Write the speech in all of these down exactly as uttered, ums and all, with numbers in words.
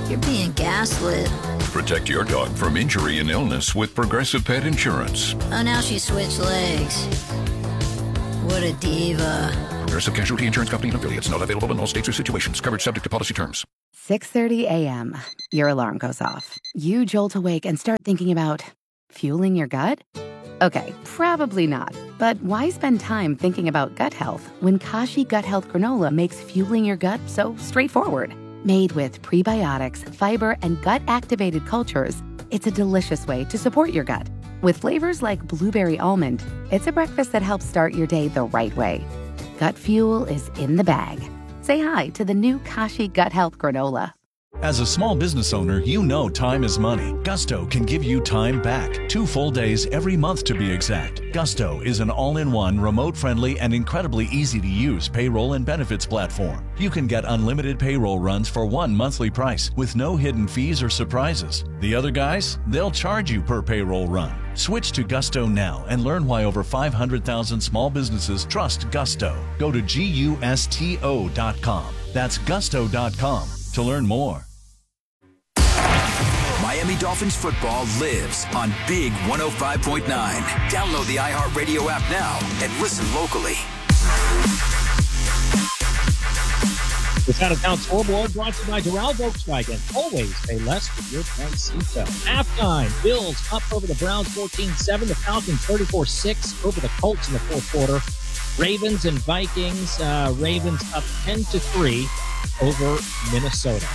You're being gaslit. Protect your dog from injury and illness with Progressive Pet Insurance. Oh, now she switched legs. What a diva. Progressive Casualty Insurance Company and affiliates. Not available in all states or situations. Coverage subject to policy terms. six thirty a.m. Your alarm goes off. You jolt awake and start thinking about fueling your gut? Okay, probably not. But why spend time thinking about gut health when Kashi Gut Health Granola makes fueling your gut so straightforward? Made with prebiotics, fiber, and gut-activated cultures, it's a delicious way to support your gut. With flavors like blueberry almond, it's a breakfast that helps start your day the right way. Gut fuel is in the bag. Say hi to the new Kashi Gut Health Granola. As a small business owner, you know time is money. Gusto can give you time back. Two full days every month to be exact. Gusto is an all-in-one, remote-friendly, and incredibly easy-to-use payroll and benefits platform. You can get unlimited payroll runs for one monthly price with no hidden fees or surprises. The other guys, they'll charge you per payroll run. Switch to Gusto now and learn why over five hundred thousand small businesses trust Gusto. Go to gusto dot com. That's gusto dot com to learn more. Miami Dolphins football lives on Big one oh five point nine. Download the iHeartRadio app now and listen locally. This out-of-town scoreboard brought to you by Doral Volkswagen. Always pay less with your price seatbelt. Halftime, Bills up over the Browns fourteen seven. The Falcons thirty-four six over the Colts in the fourth quarter. Ravens and Vikings. Uh, Ravens up ten to three over Minnesota.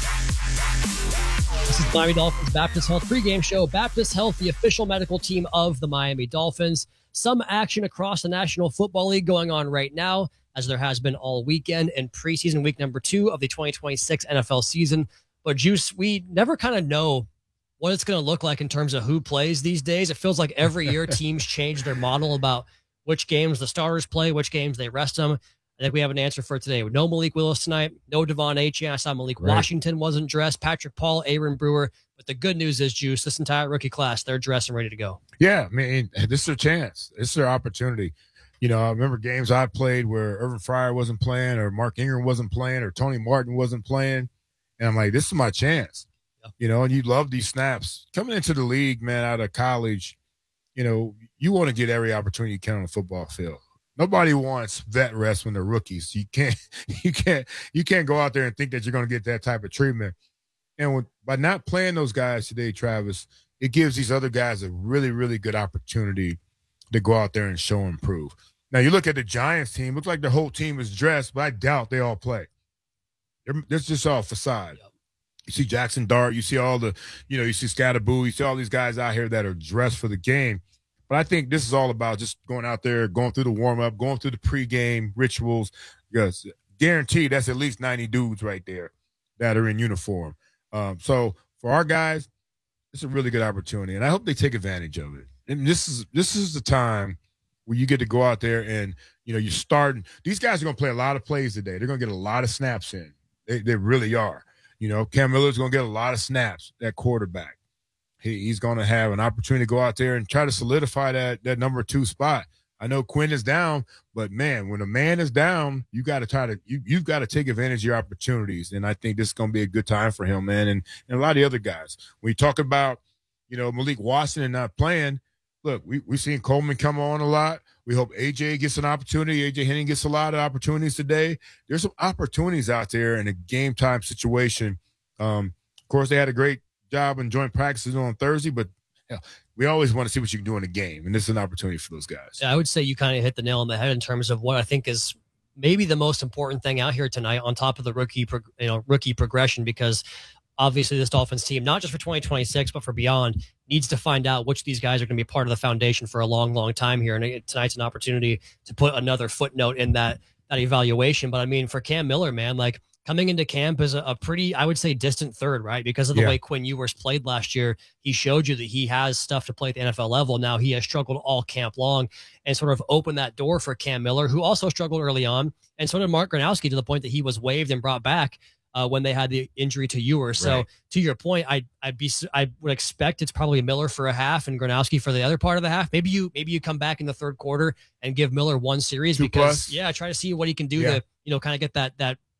This is Miami Dolphins Baptist Health pregame show. Baptist Health, the official medical team of the Miami Dolphins. Some action across the National Football League going on right now, as there has been all weekend in preseason week number two of the twenty twenty-six N F L season. But, Juice, we never kind of know what it's going to look like in terms of who plays these days. It feels like every year teams change their model about which games the starters play, which games they rest them. I think we have an answer for today. No Malik Willis tonight. No Devon Achane. I saw Malik right. Washington wasn't dressed. Patrick Paul, Aaron Brewer. But the good news is, Juice, this entire rookie class, they're dressed and ready to go. Yeah, I mean, this is their chance. This is their opportunity. You know, I remember games I played where Irvin Fryer wasn't playing or Mark Ingram wasn't playing or Tony Martin wasn't playing. And I'm like, this is my chance. Yeah. You know, and you love these snaps. Coming into the league, man, out of college, you know, you want to get every opportunity you can on the football field. Nobody wants vet rest when they're rookies. You can't, you can't, you can't go out there and think that you're going to get that type of treatment. And with, by not playing those guys today, Travis, it gives these other guys a really, really good opportunity to go out there and show and prove. Now you look at the Giants team; looks like the whole team is dressed, but I doubt they all play. They're, that's just all facade. Yep. You see Jackson Dart, you see all the, you know, you see Scatterboo, you see all these guys out here that are dressed for the game. But I think this is all about just going out there, going through the warm-up, going through the pregame rituals. Yes, guaranteed that's at least ninety dudes right there that are in uniform. Um, so for our guys, it's a really good opportunity, and I hope they take advantage of it. And this is this is the time where you get to go out there and, you know, you're starting. These guys are going to play a lot of plays today. They're going to get a lot of snaps in. They, they really are. You know, Cam Miller's going to get a lot of snaps at quarterback. He, he's going to have an opportunity to go out there and try to solidify that that number two spot. I know Quinn is down, but, man, when a man is down, you got to try to you, – you've got to take advantage of your opportunities, and I think this is going to be a good time for him, man, and, and a lot of the other guys. When you talk about, you know, Malik Washington not playing, look, we, we've seen Coleman come on a lot. We hope A J gets an opportunity. A J Henning gets a lot of opportunities today. There's some opportunities out there in a game-time situation. Um, of course, they had a great job in joint practices on Thursday, but you know, we always want to see what you can do in a game, and this is an opportunity for those guys. Yeah, I would say you kind of hit the nail on the head in terms of what I think is maybe the most important thing out here tonight on top of the rookie, you know, rookie progression, because obviously this Dolphins team, not just for twenty twenty-six, but for beyond, needs to find out which of these guys are going to be part of the foundation for a long, long time here. And tonight's an opportunity to put another footnote in that, that evaluation. But I mean, for Cam Miller, man, like coming into camp is a, a pretty, I would say, distant third, right? Because of the yeah. way Quinn Ewers played last year, he showed you that he has stuff to play at the N F L level. Now he has struggled all camp long and sort of opened that door for Cam Miller, who also struggled early on. And so did Mark Gronowski, to the point that he was waived and brought back Uh, when they had the injury to Ewers. So right. to your point, I I'd be I would expect it's probably Miller for a half and Gronowski for the other part of the half. Maybe you maybe you come back in the third quarter and give Miller one series Two because plus. yeah, try to see what he can do yeah. to, you know, kind of get that that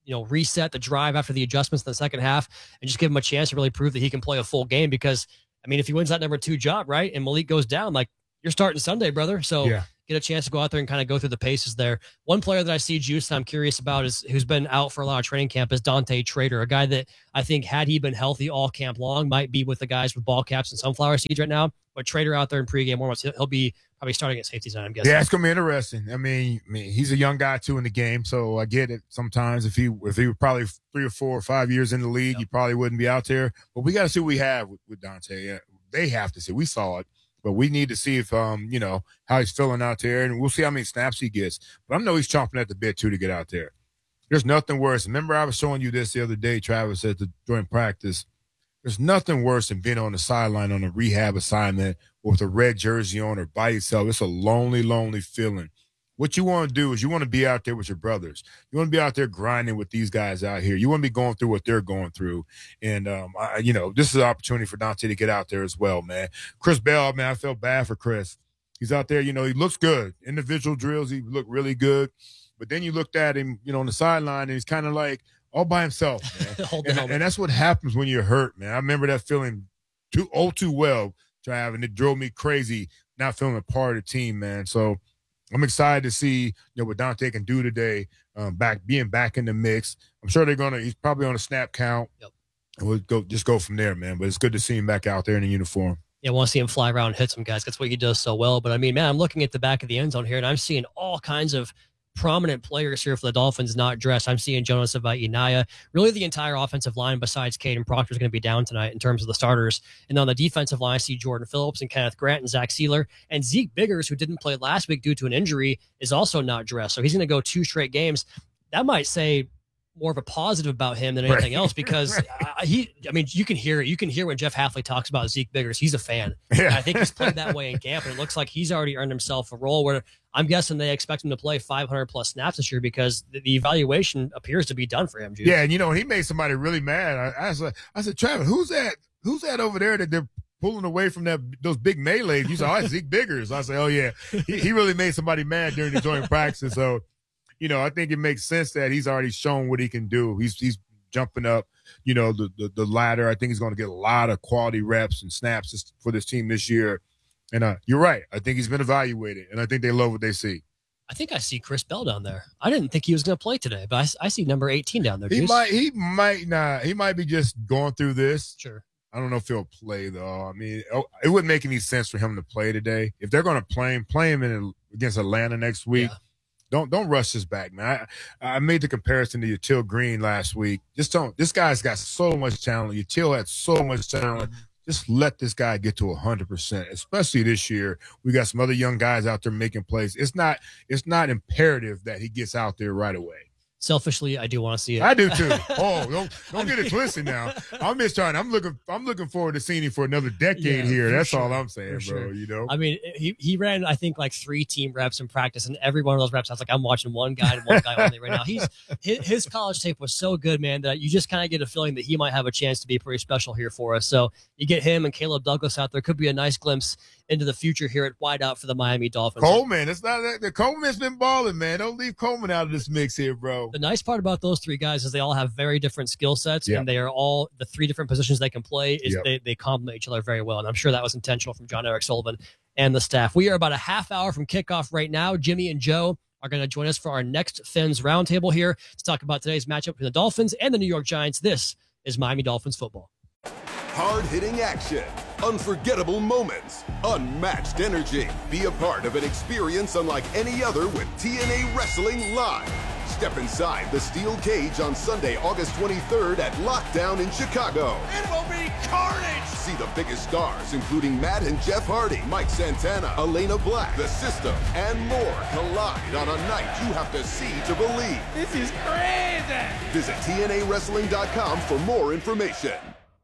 you know, reset the drive after the adjustments in the second half and just give him a chance to really prove that he can play a full game. Because, I mean, if he wins that number two job, right, and Malik goes down, like, you're starting Sunday, brother. So yeah. Get a chance to go out there and kind of go through the paces there. One player that I see juice that I'm curious about is who's been out for a lot of training camp is Dante Trader, a guy that I think had he been healthy all camp long might be with the guys with ball caps and sunflower seeds right now. But Trader out there in pregame warmups, he'll be probably starting at safety zone, I'm guessing. Yeah, it's gonna be interesting. I mean, I mean, he's a young guy too in the game, so I get it. Sometimes if he if he were probably three or four or five years in the league, yep. he probably wouldn't be out there. But we got to see what we have with, with Dante. Yeah, they have to see. We saw it. But we need to see if, um, you know, how he's feeling out there, and we'll see how many snaps he gets. But I know he's chomping at the bit, too, to get out there. There's nothing worse. Remember I was showing you this the other day, Travis, at the, during practice. There's nothing worse than being on the sideline on a rehab assignment with a red jersey on or by yourself. It's a lonely, lonely feeling. What you want to do is you want to be out there with your brothers. You want to be out there grinding with these guys out here. You want to be going through what they're going through. And, um, I, you know, this is an opportunity for Dante to get out there as well, man. Chris Bell, man, I felt bad for Chris. He's out there, you know, he looks good. Individual drills, he looked really good. But then you looked at him, you know, on the sideline, and he's kind of like all by himself, man. and, and that's what happens when you're hurt, man. I remember that feeling too, oh, too well, Trav, and it drove me crazy not feeling a part of the team, man. So, I'm excited to see, you know, what Dante can do today, um, back being back in the mix. I'm sure they're gonna. He's probably on a snap count, yep. and we'll go just go from there, man. But it's good to see him back out there in the uniform. Yeah, I want to see him fly around and hit some guys. That's what he does so well. But I mean, man, I'm looking at the back of the end zone here, and I'm seeing all kinds of prominent players here for the Dolphins not dressed. I'm seeing Jonas Avai-Inaya. Really, the entire offensive line besides Caden Proctor is going to be down tonight in terms of the starters. And on the defensive line, I see Jordan Phillips and Kenneth Grant and Zach Sealer. And Zeke Biggers, who didn't play last week due to an injury, is also not dressed. So he's going to go two straight games. That might say more of a positive about him than anything right. else because uh, he, I mean, you can hear it. You can hear when Jeff Hafley talks about Zeke Biggers. He's a fan. Yeah. I think he's played that way in camp, and it looks like he's already earned himself a role where I'm guessing they expect him to play five hundred plus snaps this year because the, the evaluation appears to be done for him. Juice. Yeah, and you know, he made somebody really mad. I, I, said, I said, Travis, who's that? Who's that over there that they're pulling away from that those big melees? You said, oh, it's Zeke Biggers. I said, oh, yeah. He, he really made somebody mad during the joint practice. So, you know, I think it makes sense that he's already shown what he can do. He's he's jumping up, you know, the, the, the ladder. I think he's going to get a lot of quality reps and snaps for this team this year. And uh, you're right. I think he's been evaluated, and I think they love what they see. I think I see Chris Bell down there. I didn't think he was going to play today, but I, I see number eighteen down there. He Juice. might, he might not. He might be just going through this. Sure. I don't know if he'll play though. I mean, it wouldn't make any sense for him to play today. If they're going to play him, play him in against Atlanta next week. Yeah. Don't don't rush this back, man. I, I made the comparison to Yatil Green last week. Just don't. This guy's got so much talent. Yatil had so much talent. Just let this guy get to one hundred percent, especially this year. We got some other young guys out there making plays. It's not it's not imperative that he gets out there right away. Selfishly, I do want to see it. I do too. Oh, don't don't get it twisted now. I'm just trying. I'm looking. I'm looking forward to seeing him for another decade yeah, here. That's sure. all I'm saying, bro. Sure. You know. I mean, he he ran I think like three team reps in practice, and every one of those reps, I was like, I'm watching one guy and one guy only right now. He's his, his college tape was so good, man, that you just kind of get a feeling that he might have a chance to be pretty special here for us. So you get him and Caleb Douglas out there. Could be a nice glimpse into the future here at wideout for the Miami Dolphins. Coleman, it's not that the Coleman's been balling, man. Don't leave Coleman out of this mix here, bro. The nice part about those three guys is they all have very different skill sets, yep. and they are all the three different positions they can play. Is yep. they they complement each other very well, and I'm sure that was intentional from John Eric Sullivan and the staff. We are about a half hour from kickoff right now. Jimmy and Joe are going to join us for our next Fins Roundtable here to talk about today's matchup between the Dolphins and the New York Giants. This is Miami Dolphins football. Hard-hitting action, unforgettable moments, unmatched energy. Be a part of an experience unlike any other with T N A Wrestling Live. Step inside the steel cage on Sunday, August twenty-third at Lockdown in Chicago. It will be carnage! See the biggest stars, including Matt and Jeff Hardy, Mike Santana, Elena Black, The System, and more collide on a night you have to see to believe. This is crazy! Visit T N A wrestling dot com for more information.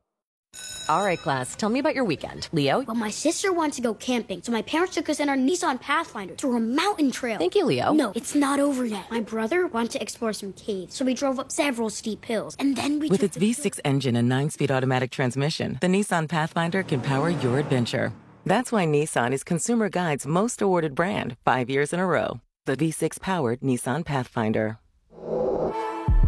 All right, class, tell me about your weekend. Leo? Well, my sister wants to go camping, so my parents took us in our Nissan Pathfinder through a mountain trail. Thank you, Leo. No, it's not over yet. My brother wanted to explore some caves, so we drove up several steep hills, and then we With its V six engine and nine-speed automatic transmission, the Nissan Pathfinder can power your adventure. That's why Nissan is Consumer Guide's most awarded brand, five years in a row. The V six-powered Nissan Pathfinder.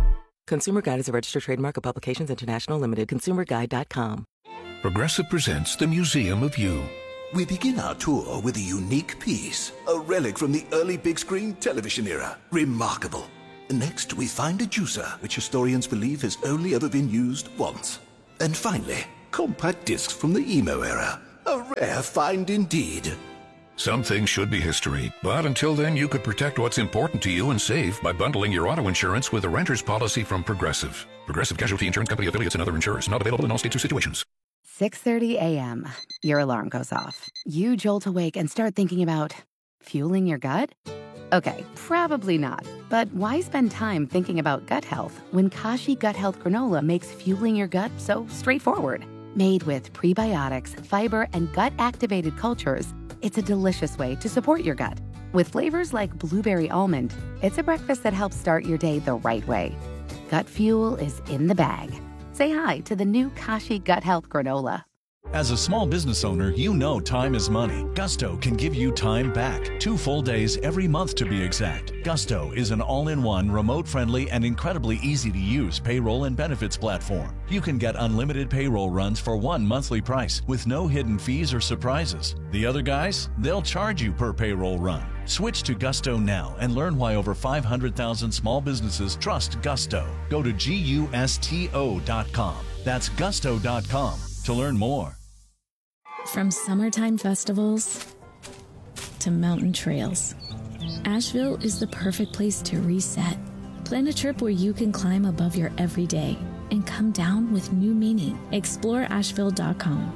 Consumer Guide is a registered trademark of Publications International Limited. consumer guide dot com. Progressive presents the Museum of You. We begin our tour with a unique piece, a relic from the early big screen television era. Remarkable. Next, we find a juicer, which historians believe has only ever been used once. And finally, compact discs from the emo era. A rare find indeed. Some things should be history, but until then, you could protect what's important to you and save by bundling your auto insurance with a renter's policy from Progressive. Progressive Casualty Insurance Company affiliates and other insurers. Not available in all states or situations. six thirty a.m. Your alarm goes off. You jolt awake and start thinking about fueling your gut? Okay, probably not. But why spend time thinking about gut health when Kashi Gut Health Granola makes fueling your gut so straightforward? Made with prebiotics, fiber, and gut-activated cultures, it's a delicious way to support your gut. With flavors like blueberry almond, it's a breakfast that helps start your day the right way. Gut fuel is in the bag. Say hi to the new Kashi Gut Health Granola. As a small business owner, you know time is money. Gusto can give you time back, two full days every month to be exact. Gusto is an all-in-one, remote-friendly, and incredibly easy-to-use payroll and benefits platform. You can get unlimited payroll runs for one monthly price with no hidden fees or surprises. The other guys, they'll charge you per payroll run. Switch to Gusto now and learn why over five hundred thousand small businesses trust Gusto. Go to gusto dot com. That's gusto dot com to learn more. From summertime festivals to mountain trails, Asheville is the perfect place to reset. Plan a trip where you can climb above your everyday and come down with new meaning. explore asheville dot com.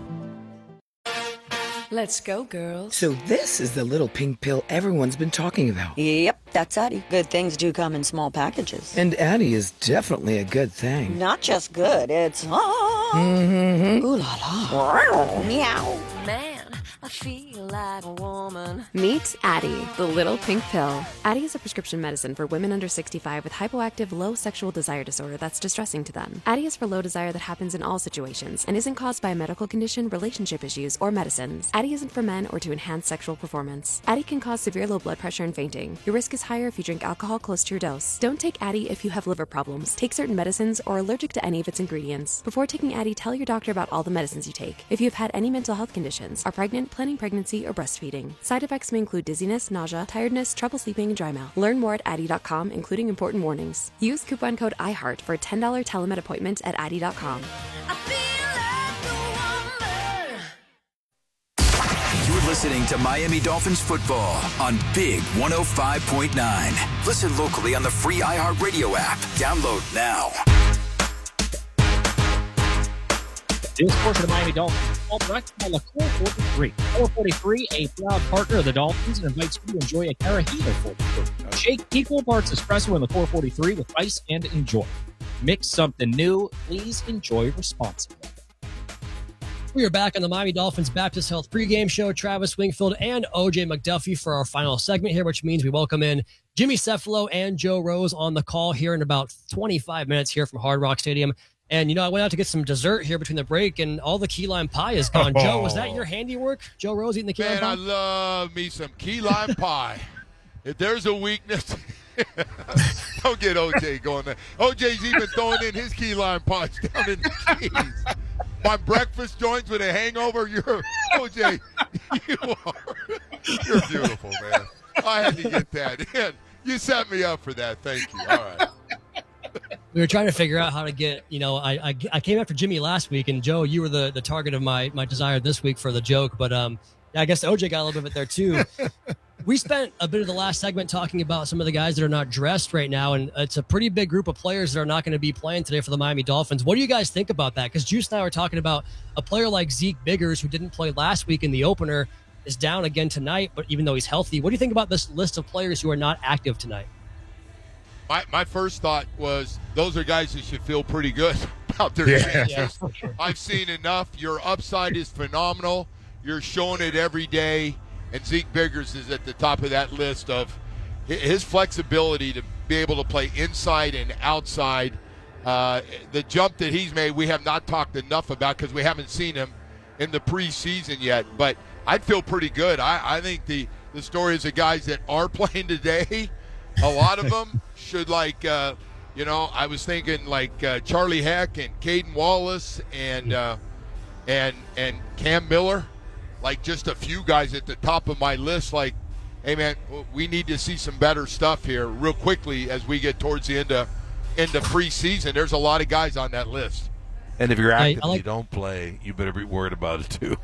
Let's go, girls. So this is the little pink pill everyone's been talking about. Yep, that's Addie. Good things do come in small packages. And Addie is definitely a good thing. Not just good, it's... Ah, mm-hmm. Ooh la la. Meow. Man, I feel like a woman. Meet Addie, the little pink pill. Addie is a prescription medicine for women under sixty-five with hypoactive low sexual desire disorder that's distressing to them. Addie is for low desire that happens in all situations and isn't caused by a medical condition, relationship issues, or medicines. Addie isn't for men or to enhance sexual performance. Addie can cause severe low blood pressure and fainting. Your risk is higher if you drink alcohol close to your dose. Don't take Addie if you have liver problems, take certain medicines, or are allergic to any of its ingredients. Before taking Addie, tell your doctor about all the medicines you take. If you have had any mental health conditions, are pregnant, planning pregnancy, or breastfeeding. Side effects may include dizziness, nausea, tiredness, trouble sleeping, and dry mouth. Learn more at addie dot com, including important warnings. Use coupon code IHEART for a ten dollars telemed appointment at addie dot com. You're listening to Miami Dolphins football on Big one oh five point nine. Listen locally on the free iHeartRadio app. Download now. This portion of the Miami Dolphins is called directed by La Core forty-three. Core forty-three, a proud partner of the Dolphins, and invites you to enjoy a Carajillo forty-three. Shake equal parts espresso in the Core forty-three with ice and enjoy. Mix something new. Please enjoy responsibly. We are back on the Miami Dolphins Baptist Health pregame show. Travis Wingfield and O J McDuffie for our final segment here, which means we welcome in Jimmy Cefalo and Joe Rose on the call here in about twenty-five minutes here from Hard Rock Stadium. And, you know, I went out to get some dessert here between the break, and all the key lime pie is gone. Oh. Joe, was that your handiwork? Joe Rose eating the key Man, lime pie? I love me some key lime pie. If there's a weakness, don't get O J going there. O J's even throwing in his key lime pies down in the keys. My breakfast joints with a hangover, you're, O J, you are, you're beautiful, man. I had to get that in. You set me up for that. Thank you. All right. We were trying to figure out how to get, you know, I, I I came after Jimmy last week, and Joe, you were the, the target of my my desire this week for the joke, but um, yeah, I guess O J got a little bit of it there too. We spent a bit of the last segment talking about some of the guys that are not dressed right now, and it's a pretty big group of players that are not going to be playing today for the Miami Dolphins. What do you guys think about that? Because Juice and I were talking about a player like Zeke Biggers, who didn't play last week in the opener, is down again tonight, but even though he's healthy. What do you think about this list of players who are not active tonight? My my first thought was those are guys who should feel pretty good about their yeah. chances. Yeah, I've seen enough. Your upside is phenomenal. You're showing it every day. And Zeke Biggers is at the top of that list of his flexibility to be able to play inside and outside. Uh, the jump that he's made, we have not talked enough about because we haven't seen him in the preseason yet. But I'd feel pretty good. I, I think the, the story is the guys that are playing today, a lot of them should, like, uh, You know, I was thinking like uh, Charlie Heck and Caden Wallace and uh, and and Cam Miller, like just a few guys at the top of my list. Like, hey man, we need to see some better stuff here real quickly as we get towards the end of end of preseason. There's a lot of guys on that list. And if you're active I, I like- and you don't play, you better be worried about it too.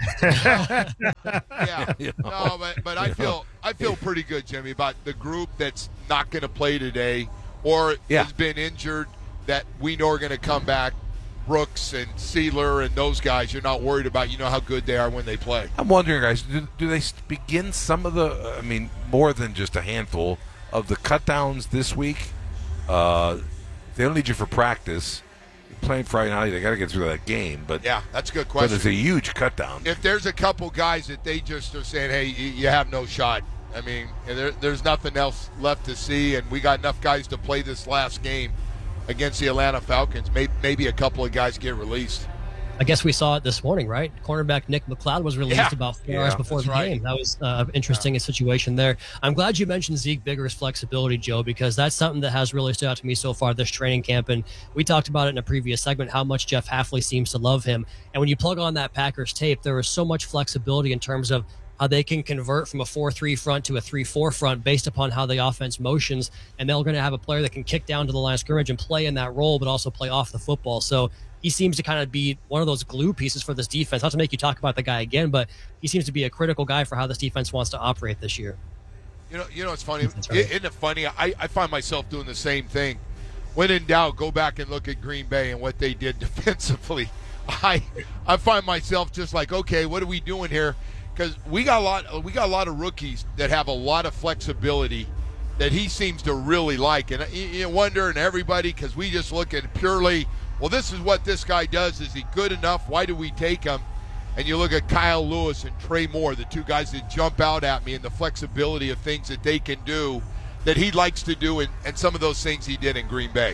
Yeah, You know? no, but but I You feel know? I feel pretty good, Jimmy, about the group that's not going to play today or Yeah. has been injured that we know are going to come back. Brooks and Sealer and those guys, you're not worried about. You know how good they are when they play. I'm wondering, guys, do, do they begin some of the, I mean, more than just a handful of the cutdowns this week? Uh, they don't need you for practice. You're playing Friday night, they got to get through that game. But Yeah, that's a good But question. it's a huge cutdown. If there's a couple guys that they just are saying, hey, you you have no shot. I mean, there, there's nothing else left to see, and we got enough guys to play this last game against the Atlanta Falcons. Maybe, maybe a couple of guys get released. I guess we saw it this morning, right? Cornerback Nick McLeod was released Yeah. about four Yeah, hours before that's the right. game. That was uh, interesting situation there. I'm glad you mentioned Zeke Bigger's flexibility, Joe, because that's something that has really stood out to me so far this training camp. And we talked about it in a previous segment, how much Jeff Hafley seems to love him. And when you plug on that Packers tape, there was so much flexibility in terms of how they can convert from a four three front to a three four front based upon how the offense motions. And they're going to have a player that can kick down to the line of scrimmage and play in that role, but also play off the football. So he seems to kind of be one of those glue pieces for this defense. Not to make you talk about the guy again, but he seems to be a critical guy for how this defense wants to operate this year. You know, you know, it's funny. That's right. Isn't it funny? I, I find myself doing the same thing. When in doubt, go back and look at Green Bay and what they did defensively. I I find myself just like, okay, what are we doing here? Because we got a lot, we got a lot of rookies that have a lot of flexibility that he seems to really like, and you, you wonder, and everybody, because we just look at it purely, well, this is what this guy does. Is he good enough? Why do we take him? And you look at Kyle Lewis and Trey Moore, the two guys that jump out at me, and the flexibility of things that they can do that he likes to do, and, and some of those things he did in Green Bay.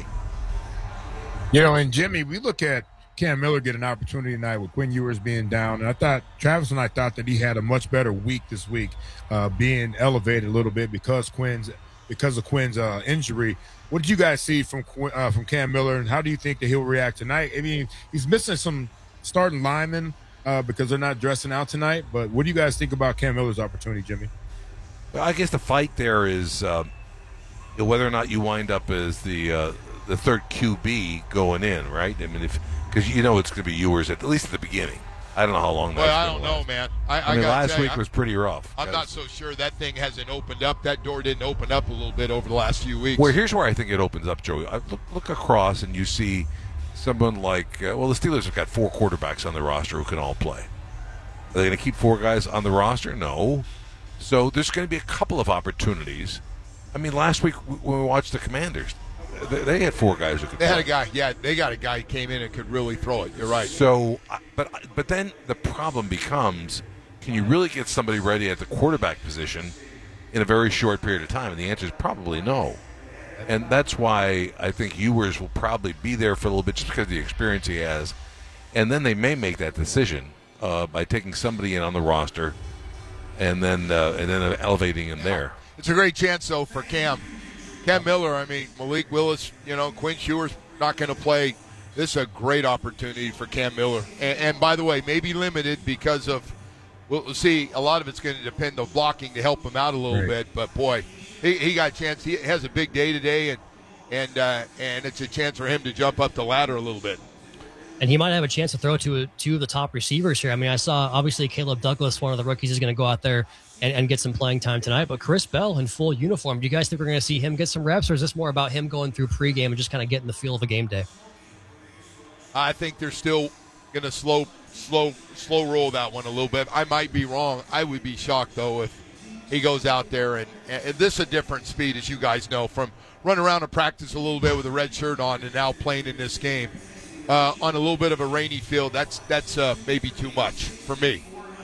You know, and Jimmy, we look at Cam Miller get an opportunity tonight with Quinn Ewers being down, and I thought Travis and I thought that he had a much better week this week, uh, being elevated a little bit because Quinn's because of Quinn's uh, injury. What did you guys see from Quinn, uh, from Cam Miller, and how do you think that he'll react tonight? I mean, he's missing some starting linemen uh, because they're not dressing out tonight. But what do you guys think about Cam Miller's opportunity, Jimmy? Well, I guess the fight there is uh, whether or not you wind up as the uh, the third Q B going in, right? I mean, if because you know it's going to be Ewers at, at least at the beginning. I don't know how long that's Well, I gonna don't know, last. man. I, I, I mean, gotta last tell you, week I'm- was pretty rough. I'm not so sure that thing hasn't opened up. That door didn't open up a little bit over the last few weeks. Well, here's where I think it opens up, Joey. I look, look across and you see someone like, uh, well, the Steelers have got four quarterbacks on the roster who can all play. Are they going to keep four guys on the roster? No. So there's going to be a couple of opportunities. I mean, last week when we watched the Commanders, they, they had four guys who could They play. had a guy, yeah, they got a guy who came in and could really throw it. You're right. So, uh, but but then the problem becomes, can you really get somebody ready at the quarterback position in a very short period of time? And the answer is probably no. And that's why I think Ewers will probably be there for a little bit just because of the experience he has. And then they may make that decision uh, by taking somebody in on the roster and then uh, and then elevating him there. It's a great chance, though, for Cam. Cam Miller, I mean, Malik Willis, you know, Quinn Ewers not going to play. This is a great opportunity for Cam Miller. And, and by the way, maybe limited because of, we'll see, a lot of it's going to depend on blocking to help him out a little Right. bit. But, boy, he, he got a chance. He has a big day today, and and uh, and it's a chance for him to jump up the ladder a little bit. And he might have a chance to throw to two of the top receivers here. I mean, I saw, obviously, Caleb Douglas, one of the rookies, is going to go out there and, and get some playing time tonight. But Chris Bell in full uniform, do you guys think we're going to see him get some reps, or is this more about him going through pregame and just kind of getting the feel of a game day? I think they're still going to slow, slow, slow roll that one a little bit. I might be wrong. I would be shocked, though, if he goes out there. And, and this is a different speed, as you guys know, from running around and practice a little bit with a red shirt on and now playing in this game. Uh, on a little bit of a rainy field, that's that's uh, maybe too much for me.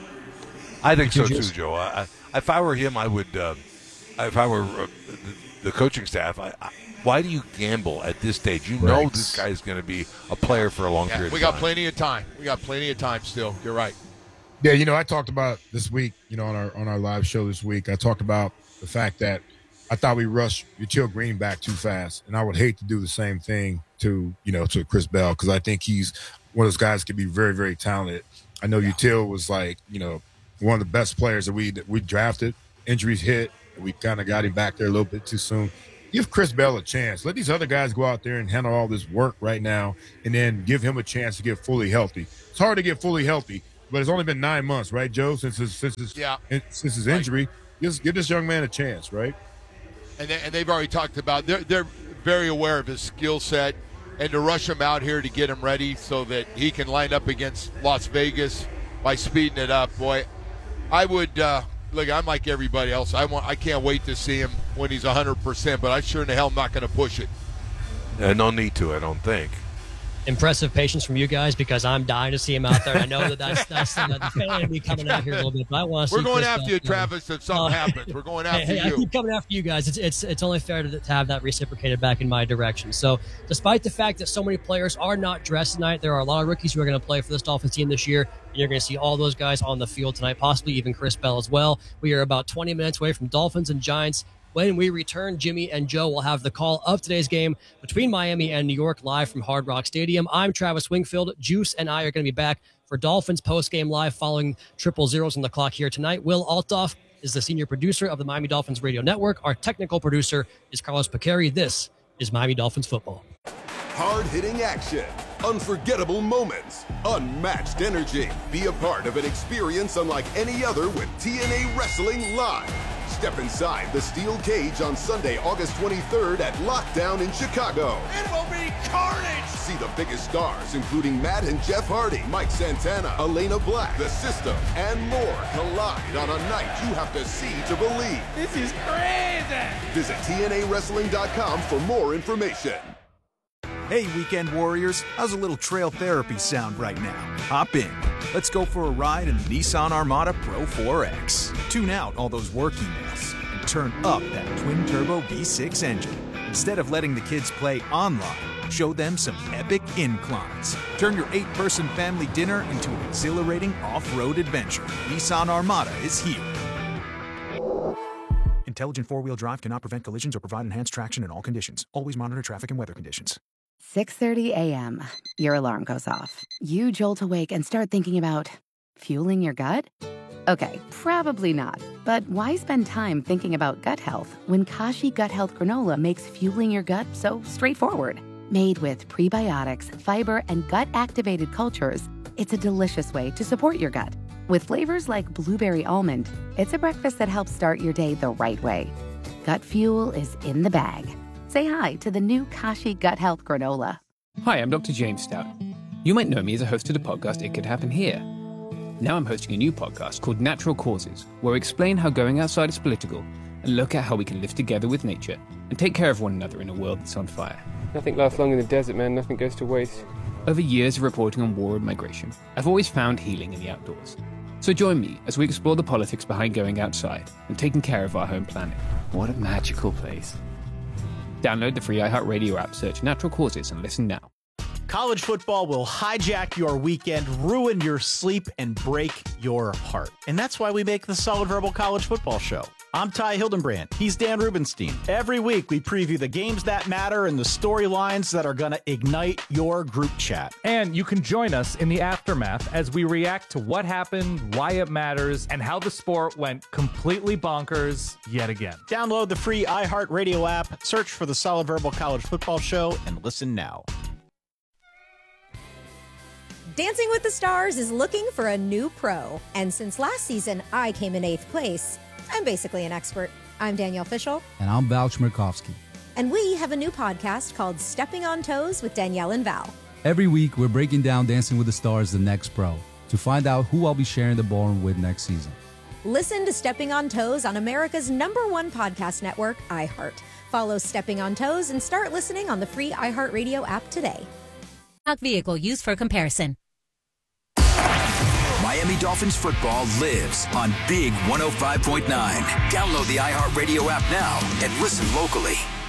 I think so too, Joe. I, I, if I were him, I would. Uh, if I were uh, the, the coaching staff, I, I, why do you gamble at this stage? You know Right. this guy's going to be a player for a long Yeah, period we of got time. plenty of time. We got plenty of time still. You're right. Yeah, you know, I talked about this week, you know, on our on our live show this week. I talked about the fact that I thought we rushed Util Green back too fast, and I would hate to do the same thing to, you know, to Chris Bell, because I think he's one of those guys that can be very, very talented. I know yeah. Util was like, you know, one of the best players that we that we drafted. Injuries hit, and we kind of got him back there a little bit too soon. Give Chris Bell a chance. Let these other guys go out there and handle all this work right now, and then give him a chance to get fully healthy. It's hard to get fully healthy, but it's only been nine months, right, Joe, since his since his, yeah. since his injury. Just give this young man a chance, right? And, they, and they've already talked about they're they're very aware of his skill set, and to rush him out here to get him ready so that he can line up against Las Vegas by speeding it up. Boy, I would uh, look. I'm like everybody else. I want. I can't wait to see him when he's one hundred percent. But I sure in the hell am not going to push it. Uh, no need to. I don't think. Impressive patience from you guys, because I'm dying to see him out there. I know that that's, that's uh, the fan in me coming out here a little bit, but I want to see. We're going Chris after Bell, you, Travis. If something uh, happens, we're going after hey, hey, you. I keep coming after you guys. It's it's it's only fair to, to have that reciprocated back in my direction. So, despite the fact that so many players are not dressed tonight, there are a lot of rookies who are going to play for this Dolphins team this year, and you're going to see all those guys on the field tonight, possibly even Chris Bell as well. We are about twenty minutes away from Dolphins and Giants. When we return, Jimmy and Joe will have the call of today's game between Miami and New York live from Hard Rock Stadium. I'm Travis Wingfield. Juice and I are going to be back for Dolphins postgame live following triple zeros on the clock here tonight. Will Althoff is the senior producer of the Miami Dolphins Radio Network. Our technical producer is Carlos Picari. This is Miami Dolphins football. Hard-hitting action, unforgettable moments, unmatched energy. Be a part of an experience unlike any other with T N A Wrestling Live. Step inside the steel cage on Sunday, August twenty-third at Lockdown in Chicago. It will be carnage! See the biggest stars, including Matt and Jeff Hardy, Mike Santana, Elena Black, The System, and more collide on a night you have to see to believe. This is crazy! Visit T N A wrestling dot com for more information. Hey, Weekend Warriors, how's a little trail therapy sound right now? Hop in. Let's go for a ride in the Nissan Armada Pro four X. Tune out all those work emails and turn up that twin-turbo V six engine. Instead of letting the kids play online, show them some epic inclines. Turn your eight-person family dinner into an exhilarating off-road adventure. Nissan Armada is here. Intelligent four-wheel drive cannot prevent collisions or provide enhanced traction in all conditions. Always monitor traffic and weather conditions. six thirty a.m. Your alarm goes off. You jolt awake and start thinking about fueling your gut? Okay, probably not. But why spend time thinking about gut health when Kashi Gut Health Granola makes fueling your gut so straightforward? Made with prebiotics, fiber, and gut-activated cultures, it's a delicious way to support your gut. With flavors like blueberry almond, it's a breakfast that helps start your day the right way. Gut fuel is in the bag. Say hi to the new Kashi Gut Health Granola. Hi, I'm Doctor James Stout. You might know me as a host of the podcast It Could Happen Here. Now I'm hosting a new podcast called Natural Causes, where we explain how going outside is political and look at how we can live together with nature and take care of one another in a world that's on fire. Nothing lasts long in the desert, man. Nothing goes to waste. Over years of reporting on war and migration, I've always found healing in the outdoors. So join me as we explore the politics behind going outside and taking care of our home planet. What a magical place. Download the free iHeartRadio app, search Natural Causes, and listen now. College football will hijack your weekend, ruin your sleep, and break your heart. And that's why we make the Solid Verbal College Football Show. I'm Ty Hildenbrand. He's Dan Rubenstein. Every week, we preview the games that matter and the storylines that are going to ignite your group chat. And you can join us in the aftermath as we react to what happened, why it matters, and how the sport went completely bonkers yet again. Download the free iHeartRadio app, search for the Solid Verbal College Football Show, and listen now. Dancing with the Stars is looking for a new pro. And since last season, I came in eighth place. I'm basically an expert. I'm Danielle Fishel. And I'm Val Chmerkovsky. And we have a new podcast called Stepping on Toes with Danielle and Val. Every week, we're breaking down Dancing with the Stars, the next pro, to find out who I'll be sharing the ballroom with next season. Listen to Stepping on Toes on America's number one podcast network, iHeart. Follow Stepping on Toes and start listening on the free iHeartRadio app today. Vehicle used for comparison. Miami Dolphins football lives on Big one oh five point nine. Download the iHeartRadio app now and listen locally.